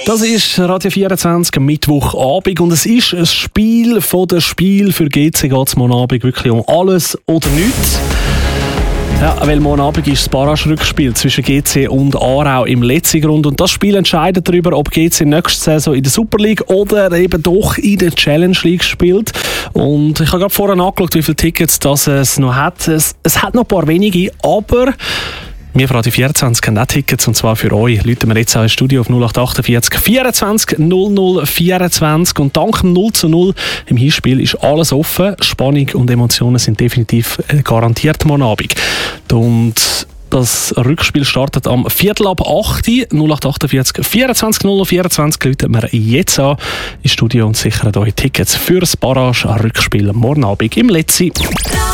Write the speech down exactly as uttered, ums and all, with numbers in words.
Das ist Radio vierundzwanzig am Mittwochabend und es ist ein Spiel von den Spielen. Für G C geht es morgen Abend wirklich um alles oder nichts. Ja, weil morgen Abend ist das Barrage-Rückspiel zwischen G C und Aarau im letzten Grund. Und das Spiel entscheidet darüber, ob G C nächste Saison in der Super League oder eben doch in der Challenge League spielt. Und ich habe gerade vorher angeschaut, wie viele Tickets das es noch hat. Es, es hat noch ein paar wenige, aber wir von Radio vierundzwanzig haben auch Tickets, und zwar für euch. Läuten wir jetzt auch ins Studio auf null acht achtundvierzig vierundzwanzig null null vierundzwanzig. Und dank dem null zu null im Hinspiel ist alles offen. Spannung und Emotionen sind definitiv garantiert morgen Abend. Und das Rückspiel startet am Viertel ab acht null acht achtundvierzig vierundzwanzig null null vierundzwanzig. Läuten wir jetzt an ins Studio und sichern euch Tickets für das Barrage-Rückspiel morgen Abend im Letzi.